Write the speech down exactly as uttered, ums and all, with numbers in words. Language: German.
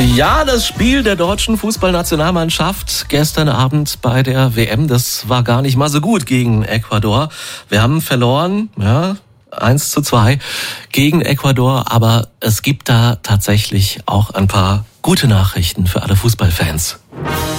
Ja, das Spiel der deutschen Fußballnationalmannschaft gestern Abend bei der W M, das war gar nicht mal so gut gegen Ecuador. Wir haben verloren, ja, eins zu zwei gegen Ecuador, aber es gibt da tatsächlich auch ein paar gute Nachrichten für alle Fußballfans.